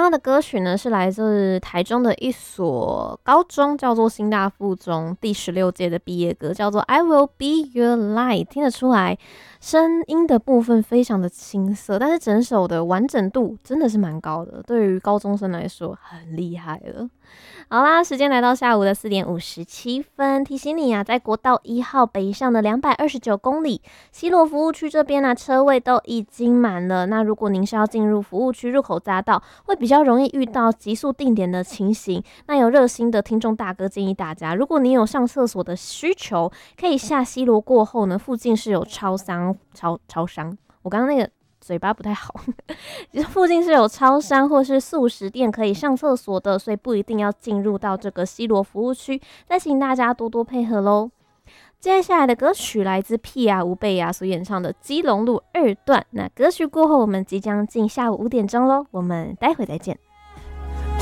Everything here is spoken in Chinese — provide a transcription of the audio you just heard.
刚的歌曲呢是来自台中的一所高中，叫做新大附中第16届的毕业歌，叫做《I Will Be Your Light》。听得出来，声音的部分非常的青涩，但是整首的完整度真的是蛮高的，对于高中生来说很厉害了。好啦，时间来到下午的4点57分，提醒你啊，在国道1号北上的229公里，西螺服务区这边啊，车位都已经满了。那如果您是要进入服务区入口匝道，会比较容易遇到急速定点的情形。那有热心的听众大哥建议大家，如果你有上厕所的需求，可以下西螺过后呢，附近是有超商，我刚刚那个嘴巴不太好，附近是有超商或是速食店可以上厕所的，所以不一定要进入到这个西螺服务区，再请大家多多配合咯。接下来的歌曲来自屁雅吴贝雅所演唱的基隆路2段，那歌曲过后我们即将进下午5点钟咯，我们待会再见。